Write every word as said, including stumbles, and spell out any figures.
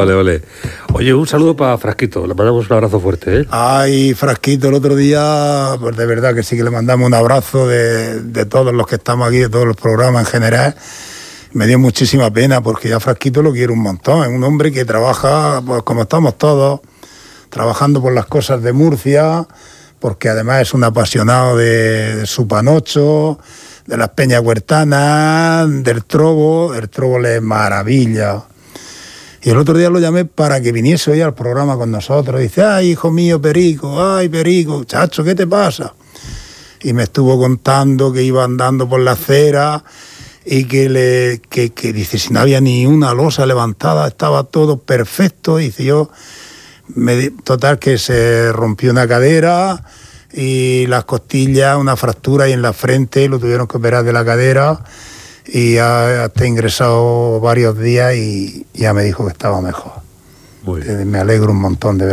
Vale, vale. Oye, un saludo para Frasquito, le mandamos un abrazo fuerte, ¿eh? Ay, Frasquito, el otro día, pues de verdad que sí que le mandamos un abrazo de, de todos los que estamos aquí, de todos los programas en general. Me dio muchísima pena porque ya Frasquito lo quiero un montón. Es un hombre que trabaja, pues como estamos todos, trabajando por las cosas de Murcia, porque además es un apasionado de, de su panocho, de las peñas huertanas, del trobo. El trobo le es maravilla. Y el otro día lo llamé para que viniese hoy al programa con nosotros. Dice, ay, hijo mío, Perico, ay, Perico, chacho, ¿qué te pasa? Y me estuvo contando que iba andando por la acera y que, le, que, que dice, si no había ni una losa levantada, estaba todo perfecto. Dice, yo, me, total, que se rompió una cadera y las costillas, una fractura ahí en la frente, lo tuvieron que operar de la cadera. Y ya está ingresado varios días y ya me dijo que estaba mejor. Muy bien. Me alegro un montón de verdad.